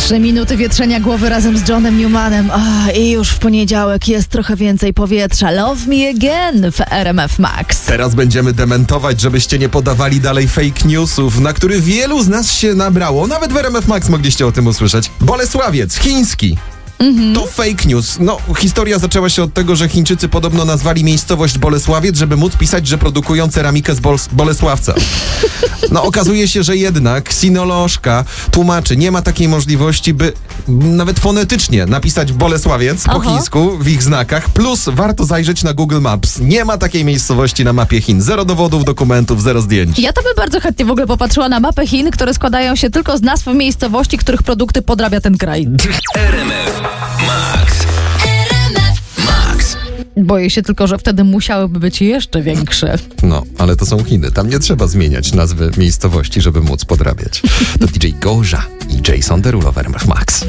3 minuty wietrzenia głowy razem z Johnem Newmanem. I już w poniedziałek jest trochę więcej powietrza. Love Me Again w RMF Max. Teraz będziemy dementować, żebyście nie podawali dalej fake newsów, na których wielu z nas się nabrało. Nawet w RMF Max mogliście o tym usłyszeć. Bolesławiec, chiński. To fake news. Historia zaczęła się od tego, że Chińczycy podobno nazwali miejscowość Bolesławiec, żeby móc pisać, że produkują ceramikę z Bolesławca. Okazuje się, że jednak sinolożka tłumaczy, nie ma takiej możliwości, by nawet fonetycznie napisać Bolesławiec po chińsku w ich znakach, plus warto zajrzeć na Google Maps. Nie ma takiej miejscowości na mapie Chin. 0 dowodów, dokumentów, 0 zdjęć. Ja to bym bardzo chętnie w ogóle popatrzyła na mapę Chin, które składają się tylko z nazw miejscowości, których produkty podrabia ten kraj. RMF Max. Boję się tylko, że wtedy musiałyby być jeszcze większe. Ale to są Chiny. Tam nie trzeba zmieniać nazwy miejscowości, żeby móc podrabiać. To DJ Goja i Jason Derulo w RMF Max.